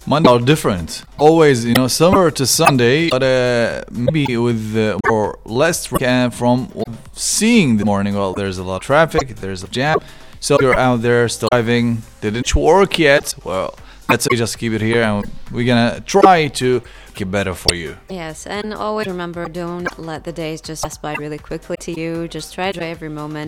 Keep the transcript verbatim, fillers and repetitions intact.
Monday are different. Always, you know, summer to Sunday, but uh, maybe with uh, more less traffic from seeing the morning. Well, there's a lot of traffic, there's a jam. So you're out there still driving, didn't work yet. Well, let's just keep it here, and we're gonna try to get better for you. Yes, and always remember, don't let the days just pass by really quickly to you. Just try to enjoy every moment.